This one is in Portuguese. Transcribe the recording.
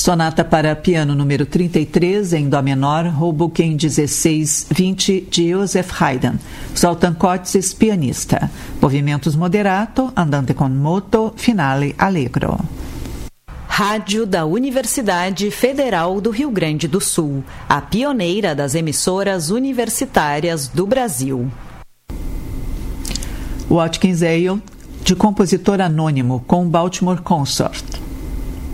Sonata para piano número 33, em dó menor, Hoboken 1620, de Joseph Haydn. Zoltán Koczysz, pianista. Movimentos moderato, andante con moto, finale allegro. Rádio da Universidade Federal do Rio Grande do Sul, a pioneira das emissoras universitárias do Brasil. Watkins Ale, de compositor anônimo, com Baltimore Consort.